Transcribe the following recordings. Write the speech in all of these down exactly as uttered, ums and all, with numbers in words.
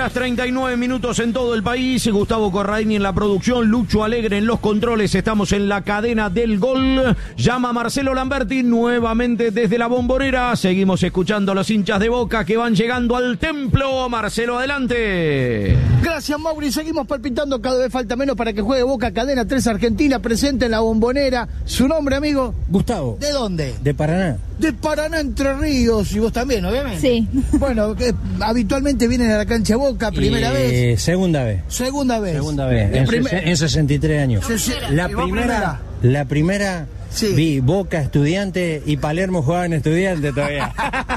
horas treinta y nueve minutos en todo el país. Gustavo Corradini en la producción, Lucho Alegre en los controles. Estamos en la cadena del gol. Llama Marcelo Lamberti nuevamente desde la Bombonera. Seguimos escuchando a los hinchas de Boca que van llegando al templo. Marcelo, adelante. Gracias, Mauri. Seguimos palpitando, cada vez falta menos para que juegue Boca. Cadena tres Argentina, presente en la Bombonera. ¿Su nombre, amigo? Gustavo. ¿De dónde? De Paraná. De Paraná, Entre Ríos. Y vos también, obviamente. Sí. Bueno, que habitualmente vienen a la cancha Boca, primera y, vez. Segunda vez. Segunda vez. Segunda vez. En, primer... en sesenta y tres años. Se, se... La primera, la primera sí. Vi Boca Estudiante y Palermo jugaban Estudiante todavía.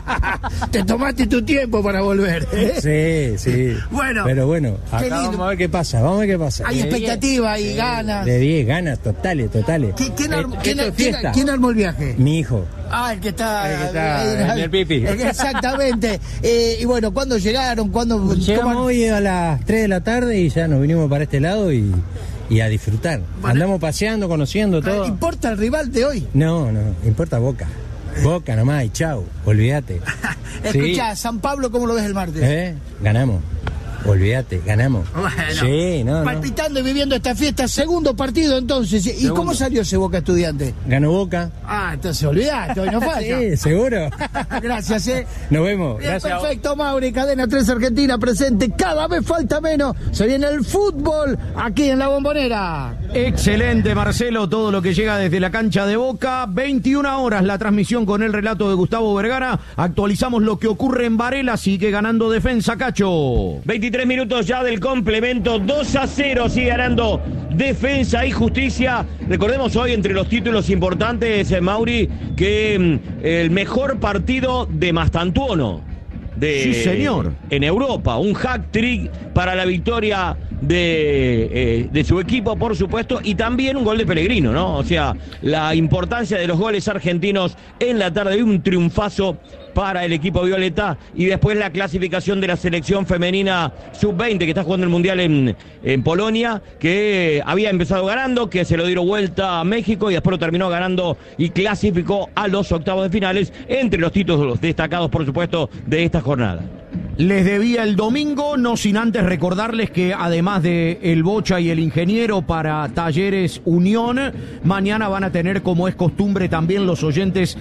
Te tomaste tu tiempo para volver, ¿eh? Sí, sí. Bueno. Pero bueno, acá vamos a ver qué pasa, vamos a ver qué pasa. Hay de expectativa diez, y ganas. De diez, ganas totales, totales. ¿Quién, quién, armó, eh, ¿quién, quién, ¿quién armó el viaje? Mi hijo. Ah, el que está... El que está en el pipi. Exactamente. eh, y bueno, ¿cuándo llegaron? ¿Cuándo, Llegamos ¿cómo... hoy a las tres de la tarde y ya nos vinimos para este lado y... Y a disfrutar. Bueno, andamos paseando, conociendo todo. ¿Importa el rival de hoy? No, no, importa Boca. Boca nomás y chau, olvídate. Escuchá, sí. San Pablo, ¿cómo lo ves el martes? ¿Eh? Ganamos. Olvídate, ganamos. Bueno, sí, no, palpitando no. y viviendo esta fiesta, segundo partido entonces. ¿Y segundo. Cómo salió ese Boca Estudiante? Ganó Boca. Ah, entonces olvídate, hoy no falla. Sí, seguro. Gracias, eh. Nos vemos. Bien, gracias. Perfecto, Mauri, Cadena tres Argentina presente. Cada vez falta menos. Se viene el fútbol aquí en la Bombonera. Excelente, Marcelo, todo lo que llega desde la cancha de Boca. veintiuna horas la transmisión con el relato de Gustavo Vergara. Actualizamos lo que ocurre en Varela, sigue ganando Defensa, Cacho. veintitrés minutos ya del complemento, dos a cero sigue ganando Defensa y Justicia. Recordemos hoy entre los títulos importantes, eh, Mauri, que mm, el mejor partido de Mastantuono. De, sí, señor. En Europa, un hat-trick para la victoria de, eh, de su equipo, por supuesto, y también un gol de Pellegrino, ¿no? O sea, la importancia de los goles argentinos en la tarde de un triunfazo para el equipo violeta, y después la clasificación de la selección femenina sub veinte que está jugando el Mundial en, en Polonia, que había empezado ganando, que se lo dio vuelta a México y después lo terminó ganando y clasificó a los octavos de finales, entre los títulos destacados, por supuesto, de esta jornada. Les debía el domingo, no sin antes recordarles que además de el Bocha y el Ingeniero para Talleres Unión, mañana van a tener, como es costumbre también los oyentes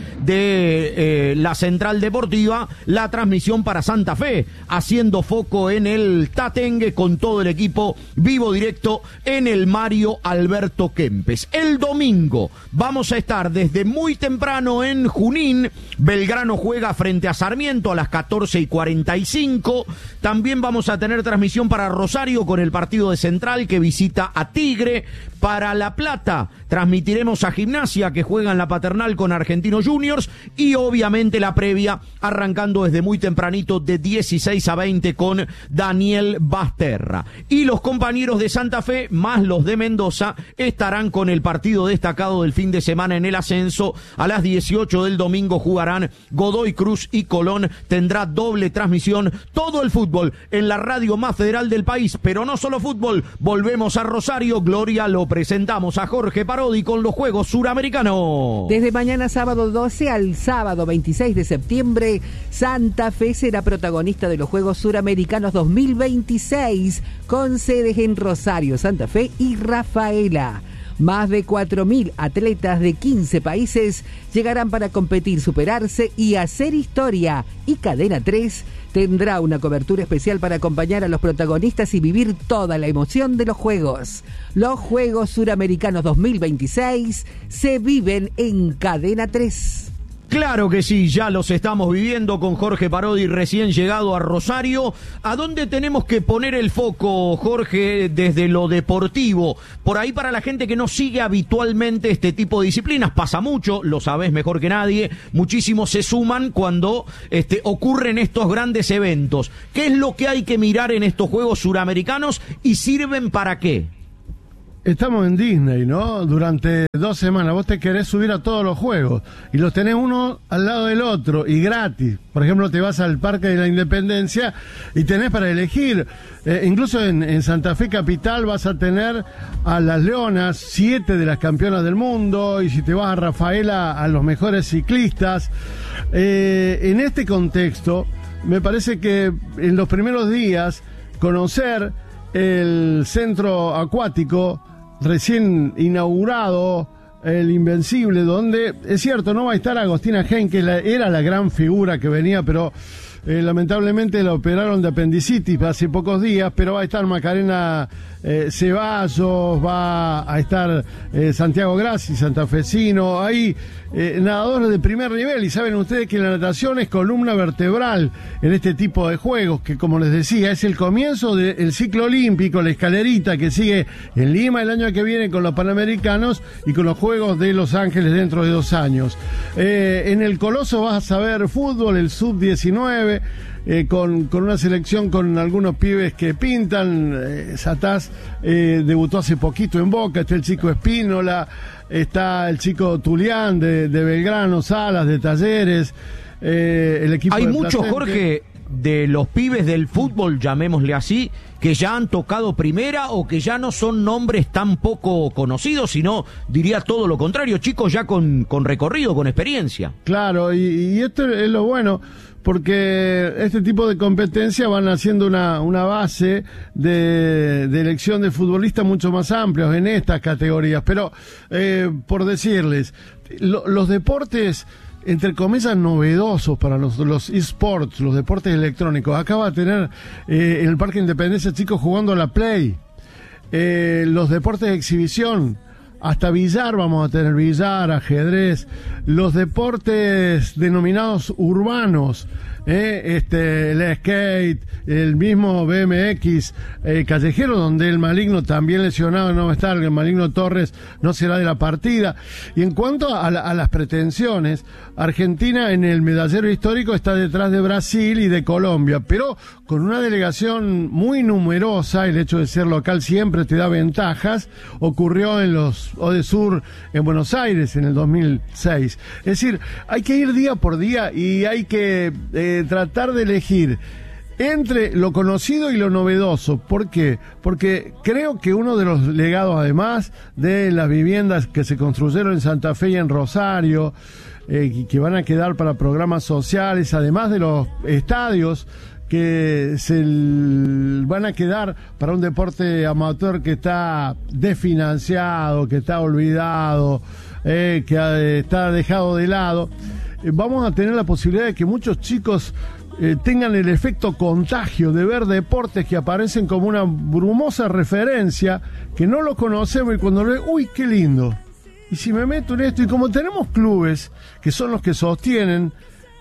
de eh, la Central Deportiva, la transmisión para Santa Fe, haciendo foco en el Tatengue con todo el equipo vivo directo en el Mario Alberto Kempes. El domingo vamos a estar desde muy temprano en Junín. Belgrano juega frente a Sarmiento a las catorce y cuarenta y cinco. También vamos a tener transmisión para Rosario con el partido de Central que visita a Tigre. Para La Plata transmitiremos a Gimnasia que juega en la Paternal con Argentinos Juniors, y obviamente la previa arrancando desde muy tempranito de dieciséis a veinte con Daniel Basterra. Y los compañeros de Santa Fe más los de Mendoza estarán con el partido destacado del fin de semana en el ascenso. A las dieciocho del domingo jugarán Godoy Cruz y Colón. Tendrá doble transmisión todo el fútbol en la radio más federal del país, pero no solo fútbol. Volvemos a Rosario, Gloria, lo presentamos a Jorge Parodi con los Juegos Suramericanos. Desde mañana sábado doce al sábado veintiséis de septiembre, Santa Fe será protagonista de los Juegos Suramericanos dos mil veintiséis, con sedes en Rosario, Santa Fe y Rafaela. Más de cuatro mil atletas de quince países llegarán para competir, superarse y hacer historia. Y Cadena tres tendrá una cobertura especial para acompañar a los protagonistas y vivir toda la emoción de los Juegos. Los Juegos Suramericanos dos mil veintiséis se viven en Cadena tres. Claro que sí, ya los estamos viviendo con Jorge Parodi recién llegado a Rosario. ¿A dónde tenemos que poner el foco, Jorge, desde lo deportivo? Por ahí, para la gente que no sigue habitualmente este tipo de disciplinas, pasa mucho, lo sabés mejor que nadie, muchísimos se suman cuando este, ocurren estos grandes eventos. ¿Qué es lo que hay que mirar en estos Juegos Suramericanos y sirven para qué? Estamos en Disney, ¿no? Durante dos semanas vos te querés subir a todos los juegos y los tenés uno al lado del otro y gratis. Por ejemplo, te vas al Parque de la Independencia y tenés para elegir. Eh, incluso en, en Santa Fe Capital vas a tener a las Leonas, siete de las campeonas del mundo, y si te vas a Rafaela, a los mejores ciclistas. Eh, en este contexto, me parece que en los primeros días conocer el centro acuático recién inaugurado, el Invencible, donde, es cierto, no va a estar Agostina Henke, que la, era la gran figura que venía, pero eh, lamentablemente la operaron de apendicitis hace pocos días, pero va a estar Macarena eh, Ceballos, va a estar eh, Santiago Grassi, santafesino, hay eh, nadadores de primer nivel, y saben ustedes que la natación es columna vertebral en este tipo de juegos, que como les decía, es el comienzo del ciclo olímpico, la escalerita que sigue en Lima el año que viene con los Panamericanos y con los Juegos de Los Ángeles dentro de dos años. Eh, en el Coloso vas a ver fútbol, el sub diecinueve, eh, con, con una selección con algunos pibes que pintan. eh, Satás eh, debutó hace poquito en Boca, está el chico Espínola, está el chico Tulián de, de Belgrano, Salas de Talleres, eh, el equipo Hay de muchos, Platense. Jorge, de los pibes del fútbol, llamémosle así, que ya han tocado primera o que ya no son nombres tan poco conocidos, sino, diría todo lo contrario, chicos ya con, con recorrido, con experiencia. Claro, y, y esto es lo bueno, porque este tipo de competencias van haciendo una, una base de, de elección de futbolistas mucho más amplios en estas categorías. Pero, eh, por decirles, lo, los deportes, entre comillas, novedosos para los, los eSports, los deportes electrónicos. Acá va a tener eh, en el Parque Independencia chicos jugando a la Play. Eh, los deportes de exhibición, hasta billar vamos a tener, billar, ajedrez. Los deportes denominados urbanos, eh, este, el skate, el mismo B M X eh, callejero, donde el Maligno también lesionado no va a estar, el Maligno Torres no será de la partida. Y en cuanto a, la, a las pretensiones, Argentina en el medallero histórico está detrás de Brasil y de Colombia, pero con una delegación muy numerosa. El hecho de ser local siempre te da ventajas. Ocurrió en los Odesur en Buenos Aires en el dos mil seis. Es decir, hay que ir día por día y hay que eh, tratar de elegir entre lo conocido y lo novedoso. ¿Por qué? Porque creo que uno de los legados, además de las viviendas que se construyeron en Santa Fe y en Rosario, eh, que van a quedar para programas sociales, además de los estadios que se van a quedar para un deporte amateur que está desfinanciado, que está olvidado, eh, que está dejado de lado, eh, vamos a tener la posibilidad de que muchos chicos eh, tengan el efecto contagio de ver deportes que aparecen como una brumosa referencia, que no lo conocemos, y cuando lo ven, uy, qué lindo. Y si me meto en esto, y como tenemos clubes que son los que sostienen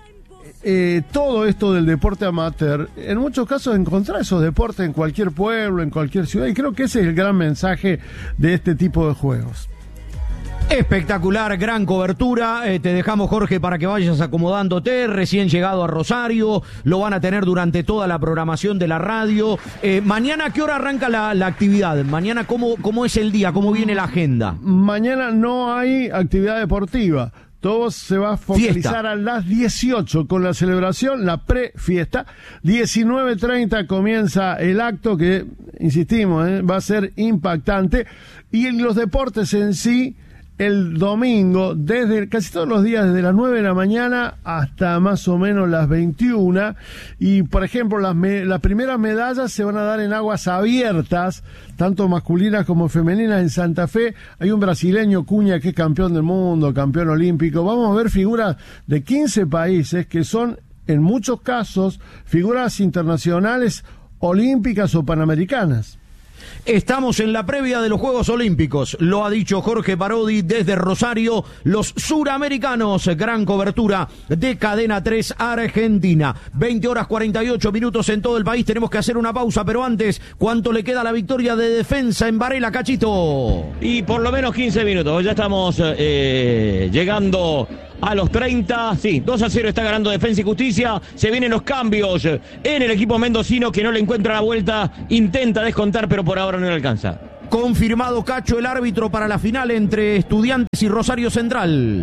Eh, todo esto del deporte amateur, en muchos casos encontrar esos deportes en cualquier pueblo, en cualquier ciudad, y creo que ese es el gran mensaje de este tipo de juegos. Espectacular, gran cobertura. Eh, te dejamos, Jorge, para que vayas acomodándote. Recién llegado a Rosario, lo van a tener durante toda la programación de la radio. Eh, mañana, ¿a qué hora arranca la, la actividad? Mañana, ¿cómo, ¿cómo es el día? ¿Cómo viene la agenda? Mañana no hay actividad deportiva. Todo se va a focalizar fiesta a las dieciocho con la celebración, la pre-fiesta. diecinueve treinta comienza el acto que, insistimos, eh, va a ser impactante. Y en los deportes en sí, el domingo, desde casi todos los días, desde las nueve de la mañana hasta más o menos las veintiuna. Y, por ejemplo, las, me, las primeras medallas se van a dar en aguas abiertas, tanto masculinas como femeninas. En Santa Fe hay un brasileño, Cuña, que es campeón del mundo, campeón olímpico. Vamos a ver figuras de quince países que son, en muchos casos, figuras internacionales, olímpicas o panamericanas. Estamos en la previa de los Juegos Olímpicos, lo ha dicho Jorge Parodi desde Rosario, los suramericanos, gran cobertura de Cadena tres Argentina. veinte horas cuarenta y ocho minutos en todo el país, tenemos que hacer una pausa, pero antes, ¿cuánto le queda a la victoria de Defensa en Varela, Cachito? Y por lo menos quince minutos, ya estamos eh, llegando a los treinta, sí, dos a cero está ganando Defensa y Justicia. Se vienen los cambios en el equipo mendocino, que no le encuentra la vuelta, intenta descontar, pero por ahora no le alcanza. Confirmado, Cacho, el árbitro para la final entre Estudiantes y Rosario Central.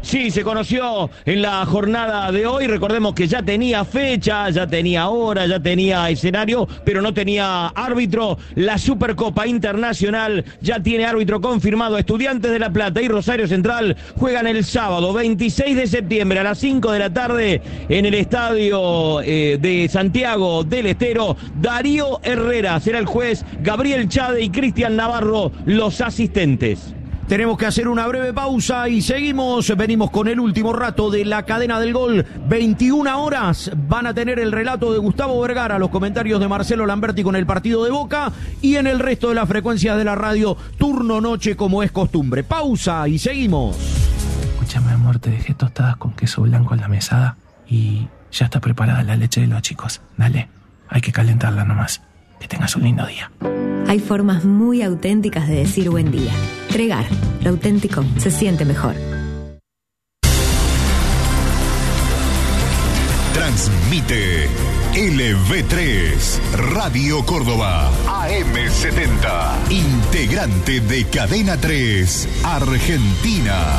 Sí, se conoció en la jornada de hoy. Recordemos que ya tenía fecha, ya tenía hora, ya tenía escenario, pero no tenía árbitro. La Supercopa Internacional ya tiene árbitro confirmado. Estudiantes de La Plata y Rosario Central juegan el sábado veintiséis de septiembre a las cinco de la tarde en el estadio eh, de Santiago del Estero. Darío Herrera será el juez, Gabriel Chade y Cristian Navarro los asistentes. Tenemos que hacer una breve pausa y seguimos. Venimos con el último rato de la cadena del gol. veintiuna horas van a tener el relato de Gustavo Vergara, los comentarios de Marcelo Lamberti con el partido de Boca y en el resto de las frecuencias de la radio, turno noche como es costumbre. Pausa y seguimos. Escúchame, amor, te dejé tostadas con queso blanco en la mesada y ya está preparada la leche de los chicos. Dale, hay que calentarla nomás. Que tengas un lindo día. Hay formas muy auténticas de decir buen día. Tregar, lo auténtico se siente mejor. Transmite L V tres, Radio Córdoba, A M setenta, integrante de Cadena tres, Argentina.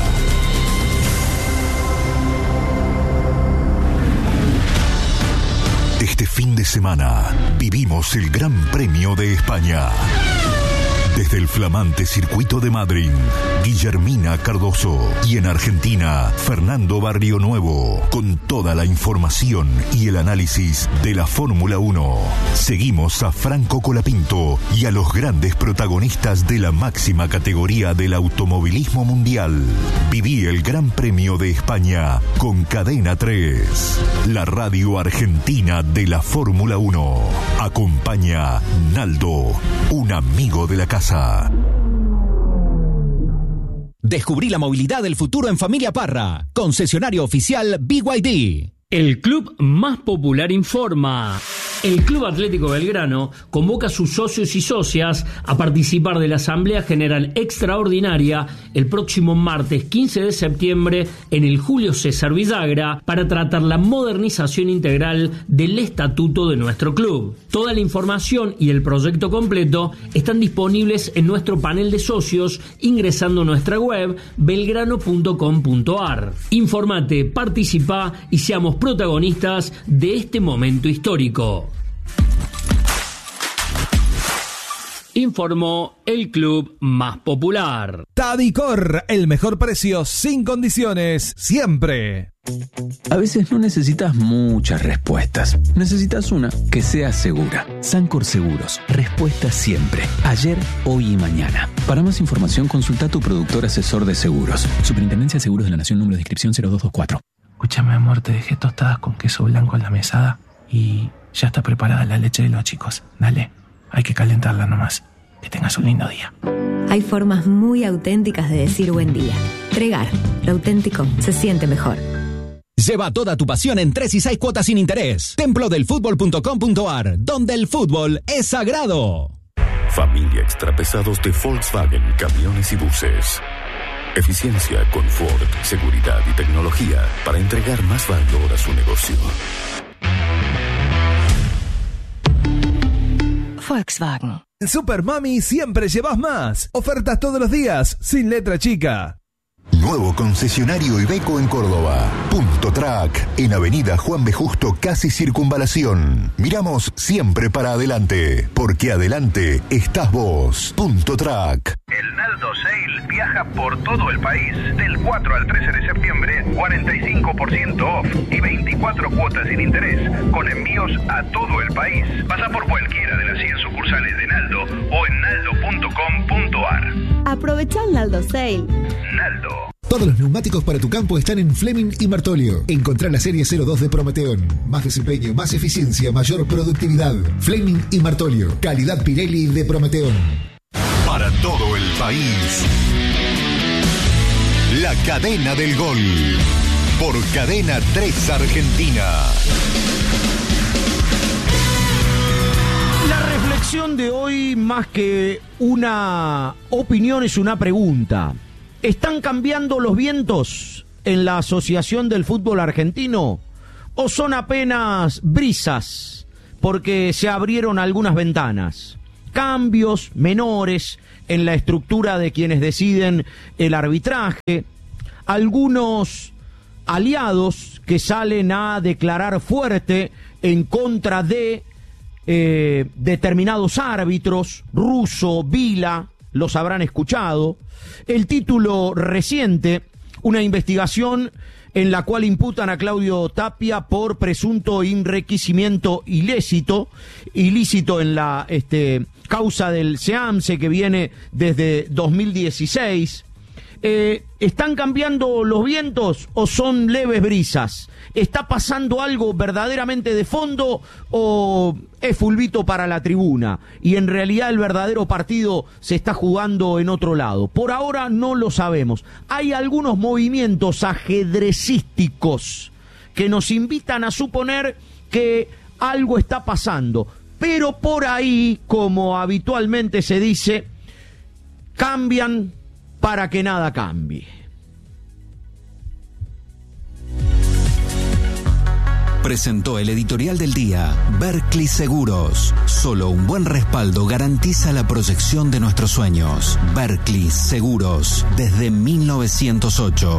Este fin de semana vivimos el Gran Premio de España. Desde el flamante circuito de Madrid, Guillermina Cardoso. Y en Argentina, Fernando Barrionuevo. Con toda la información y el análisis de la Fórmula uno. Seguimos a Franco Colapinto y a los grandes protagonistas de la máxima categoría del automovilismo mundial. Viví el Gran Premio de España con Cadena tres. La radio argentina de la Fórmula uno. Acompaña Naldo, un amigo de la casa. Descubrí la movilidad del futuro en Familia Parra. Concesionario oficial B Y D. El club más popular informa. El Club Atlético Belgrano convoca a sus socios y socias a participar de la Asamblea General Extraordinaria el próximo martes quince de septiembre en el Julio César Villagra para tratar la modernización integral del estatuto de nuestro club. Toda la información y el proyecto completo están disponibles en nuestro panel de socios ingresando a nuestra web belgrano punto com punto ar. Informate, participa y seamos protagonistas de este momento histórico. Informó el club más popular. Tadicor, el mejor precio sin condiciones, siempre. A veces no necesitas muchas respuestas. Necesitas una que sea segura. Sancor Seguros. Respuesta siempre. Ayer, hoy y mañana. Para más información, consulta a tu productor asesor de seguros. Superintendencia de Seguros de la Nación, número de inscripción cero dos dos cuatro. Escúchame, amor, te dejé tostadas con queso blanco en la mesada y ya está preparada la leche de los chicos. Dale, hay que calentarla nomás. Que tengas un lindo día. Hay formas muy auténticas de decir buen día. Tregar, lo auténtico se siente mejor. Lleva toda tu pasión en tres y seis cuotas sin interés. templo del fútbol punto com punto ar, donde el fútbol es sagrado. Familia Extrapesados de Volkswagen, camiones y buses. Eficiencia, confort, seguridad y tecnología para entregar más valor a su negocio. Volkswagen. En Super Mami siempre llevas más. Ofertas todos los días, sin letra chica. Nuevo concesionario Iveco en Córdoba. Punto Track, en Avenida Juan B. Justo, casi Circunvalación. Miramos siempre para adelante, porque adelante estás vos. Punto Track. El Naldo Sale viaja por todo el país. Del cuatro al trece de septiembre, cuarenta y cinco por ciento off y veinticuatro cuotas sin interés, con envíos a todo el país. Pasa por cualquiera de las cien sucursales de Naldo o en naldo punto com punto ar. Aprovecha el Naldo Sale. Naldo. Todos los neumáticos para tu campo están en Fleming y Martolio. Encontrá la serie cero dos de Prometeón. Más desempeño, más eficiencia, mayor productividad. Fleming y Martolio. Calidad Pirelli de Prometeón. Para todo el país. La cadena del gol. Por Cadena tres Argentina. La reflexión de hoy, más que una opinión, es una pregunta. ¿Están cambiando los vientos en la Asociación del Fútbol Argentino? ¿O son apenas brisas porque se abrieron algunas ventanas? Cambios menores en la estructura de quienes deciden el arbitraje. algunos aliados que salen a declarar fuerte en contra de eh, determinados árbitros, Russo, Vila, los habrán escuchado. El título reciente, una investigación en la cual imputan a Claudio Tapia por presunto enriquecimiento ilícito, ilícito en la este, causa del SEAMSE que viene desde dos mil dieciséis. Eh, ¿Están cambiando los vientos o son leves brisas? ¿Está pasando algo verdaderamente de fondo o es fulbito para la tribuna? Y en realidad el verdadero partido se está jugando en otro lado. Por ahora no lo sabemos. Hay algunos movimientos ajedrecísticos que nos invitan a suponer que algo está pasando. Pero por ahí, como habitualmente se dice, cambian para que nada cambie. Presentó el editorial del día Berkley Seguros. Solo un buen respaldo garantiza la proyección de nuestros sueños. Berkley Seguros, desde mil novecientos ocho.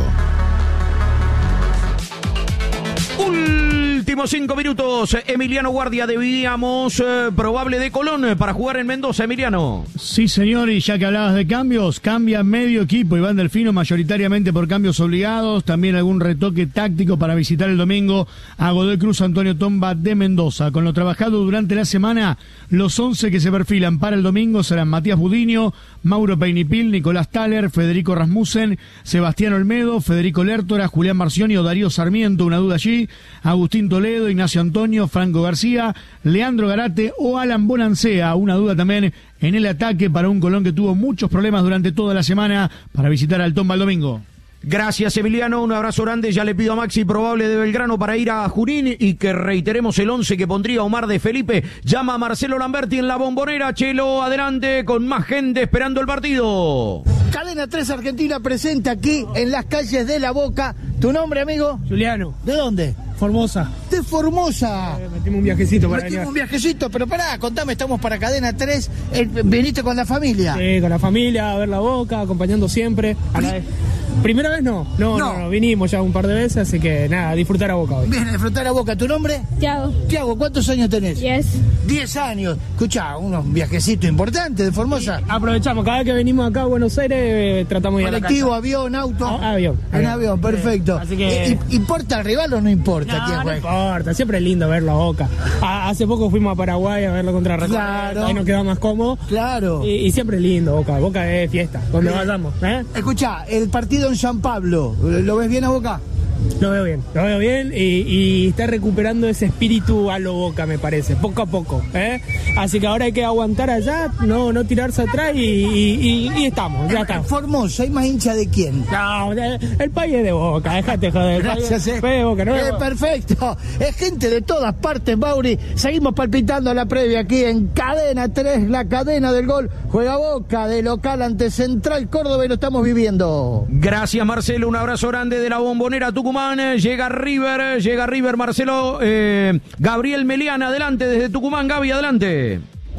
Últimos cinco minutos. Emiliano Guardia, debíamos eh, probable de Colón para jugar en Mendoza. Emiliano. Sí, señor, y ya que hablabas de cambios, cambia medio equipo. Iván Delfino mayoritariamente por cambios obligados. También algún retoque táctico para visitar el domingo a Godoy Cruz Antonio Tomba de Mendoza. Con lo trabajado durante la semana, los once que se perfilan para el domingo serán Matías Budiño, Mauro Peinipil, Nicolás Thaler, Federico Rasmussen, Sebastián Olmedo, Federico Lertora, Julián Marcioni o Darío Sarmiento, una duda allí, Agustín Toledo, Ignacio Antonio, Franco García, Leandro Garate o Alan Bonancea, una duda también en el ataque para un Colón que tuvo muchos problemas durante toda la semana para visitar al Tomba el domingo. Gracias, Emiliano, un abrazo grande. Ya le pido a Maxi probable de Belgrano para ir a Junín y que reiteremos el once que pondría Omar de Felipe. Llama a Marcelo Lamberti en la Bombonera. Chelo, adelante con más gente esperando el partido. Cadena tres Argentina presente aquí en las calles de La Boca. ¿Tu nombre, amigo? Juliano. ¿De dónde? Formosa. De Formosa. Eh, metimos un viajecito para Metimos venir. un viajecito, pero pará, contame, estamos para Cadena tres. Eh, ¿Viniste con la familia? Sí, con la familia, a ver La Boca, acompañando siempre. A la vez. ¿Primera vez no? No, no? no, no, vinimos ya un par de veces, así que nada, disfrutar a Boca hoy. Bien, disfrutar a Boca. ¿Tu nombre? Tiago. Tiago, ¿cuántos años tenés? Diez. Diez años. Escuchá, unos viajecitos importantes de Formosa. Sí, aprovechamos, cada vez que venimos acá a Buenos Aires, eh, tratamos de ir a la Colectivo, casa. avión, auto. Ah, avión. En avión, avión, perfecto. Así que... ¿Y, ¿Importa el rival o no importa? No, quién no juega? importa, siempre es lindo verlo a Boca. A, hace poco fuimos a Paraguay a verlo contra Recoleta, Claro. ahí nos quedamos más cómodos. Claro. Y, y siempre es lindo Boca, Boca es fiesta, donde vayamos. ¿eh? Escuchá, el partido en San Pablo, ¿lo ves bien a Boca? Lo veo bien, lo veo bien y, y está recuperando ese espíritu a lo Boca, me parece, poco a poco. ¿eh? Así que ahora hay que aguantar allá, no no tirarse atrás y, y, y, y estamos, ya está. Formosa, ¿hay más hincha de quién? No, el país es de Boca, déjate joder. Gracias, el eh. país es de Boca, ¿no? Eh, perfecto, es gente de todas partes, Mauri. Seguimos palpitando la previa aquí en Cadena tres, la cadena del gol. Juega Boca de local ante Central Córdoba y lo estamos viviendo. Gracias, Marcelo, un abrazo grande de la Bombonera Tucumán. Llega River, llega River, Marcelo. eh, Gabriel Meliana, adelante desde Tucumán. Gaby, adelante.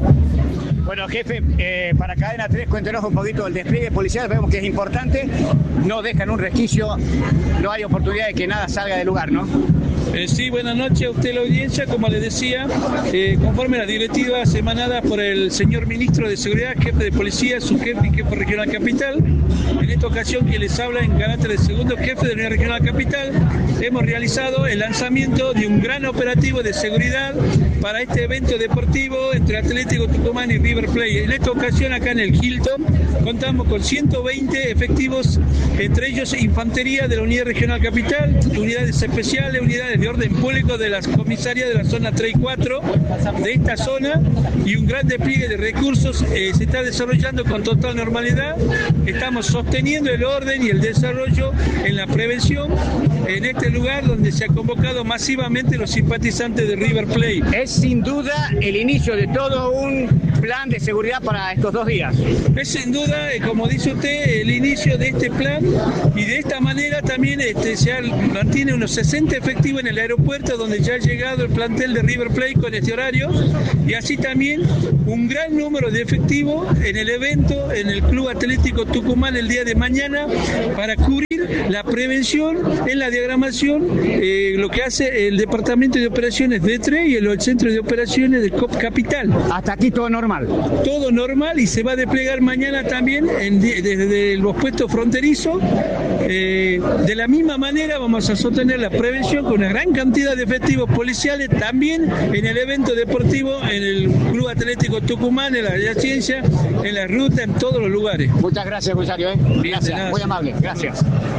Bueno, jefe, eh, para Cadena tres, cuéntenos un poquito el despliegue policial. Vemos que es importante, no dejan un resquicio, no hay oportunidad de que nada salga del lugar, ¿no? Eh, sí, buenas noches a usted, la audiencia. Como les decía, eh, conforme a las directivas emanadas por el señor ministro de Seguridad, jefe de policía, su jefe y jefe regional capital, en esta ocasión que les habla en carácter de segundo jefe de la Unidad Regional Capital, hemos realizado el lanzamiento de un gran operativo de seguridad para este evento deportivo entre Atlético Tucumán y River Plate. En esta ocasión, acá en el Hilton, contamos con ciento veinte efectivos, entre ellos infantería de la Unidad Regional Capital, unidades especiales, unidades de orden público de las comisarias de la zona tres y cuatro de esta zona, y un gran despliegue de recursos eh, se está desarrollando con total normalidad. Estamos sosteniendo el orden y el desarrollo en la prevención en este lugar donde se ha convocado masivamente los simpatizantes de River Plate. Es sin duda el inicio de todo un plan de seguridad para estos dos días? Es sin duda, eh, como dice usted, el inicio de este plan, y de esta manera también este, se mantiene unos sesenta efectivos en el aeropuerto, donde ya ha llegado el plantel de River Plate con este horario, y así también un gran número de efectivos en el evento en el Club Atlético Tucumán el día de mañana, para cubrir la prevención en la diagramación, eh, lo que hace el Departamento de Operaciones D tres y el Centro de Operaciones de C O P Capital. Hasta aquí todo normal. Todo normal, y se va a desplegar mañana también en, desde los puestos fronterizos. Eh, de la misma manera vamos a sostener la prevención con una gran cantidad de efectivos policiales también en el evento deportivo, en el Club Atlético Tucumán, en la Ciencia, en la ruta, en todos los lugares. Muchas gracias, Rosario. ¿eh? Gracias, muy amable. Gracias.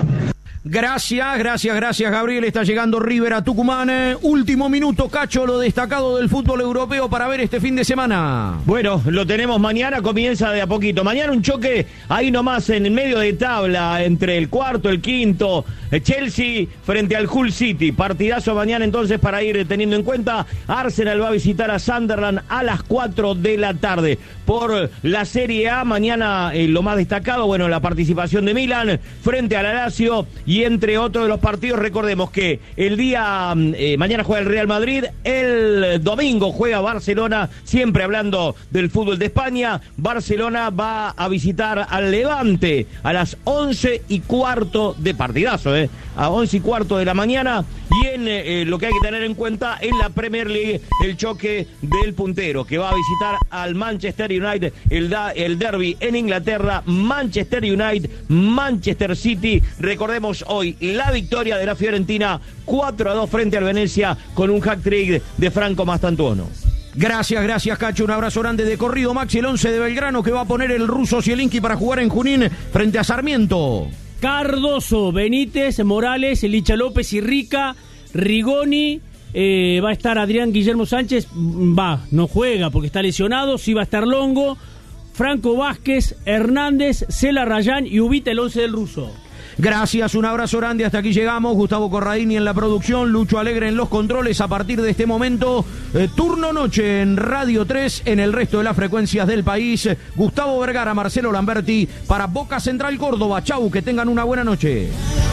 Gracias, gracias, gracias, Gabriel. Está llegando River a Tucumán. Eh, último minuto, Cacho, lo destacado del fútbol europeo para ver este fin de semana. Bueno, lo tenemos mañana, comienza de a poquito. Mañana un choque ahí nomás en medio de tabla, entre el cuarto, el quinto, Chelsea frente al Hull City. Partidazo mañana entonces para ir teniendo en cuenta. Arsenal va a visitar a Sunderland a las cuatro de la tarde. Por la Serie A, mañana eh, lo más destacado, bueno, la participación de Milan frente a la Lazio. Y entre otros de los partidos, recordemos que el día, eh, mañana juega el Real Madrid, el domingo juega Barcelona, siempre hablando del fútbol de España. Barcelona va a visitar al Levante a las once y cuarto de partidazo, eh, a once y cuarto de la mañana. Y en eh, lo que hay que tener en cuenta en la Premier League, el choque del puntero, que va a visitar al Manchester United, el, da, el derby en Inglaterra, Manchester United, Manchester City. Recordemos hoy la victoria de la Fiorentina cuatro a dos frente al Venecia, con un hat-trick de Franco Mastantuono. Gracias, gracias, Cacho. Un abrazo grande de corrido, Maxi. El once de Belgrano que va a poner el ruso Zielinski para jugar en Junín frente a Sarmiento. Cardoso, Benítez, Morales, Licha López y Rica, Rigoni, eh, va a estar Adrián Guillermo Sánchez, va, no juega porque está lesionado, sí va a estar Longo, Franco Vázquez, Hernández, Cela Rayán y Ubita, el once del ruso. Gracias, un abrazo grande, hasta aquí llegamos. Gustavo Corradini en la producción, Lucho Alegre en los controles. A partir de este momento, eh, turno noche en Radio tres, en el resto de las frecuencias del país. Gustavo Vergara, Marcelo Lamberti para Boca Central Córdoba. Chau, que tengan una buena noche.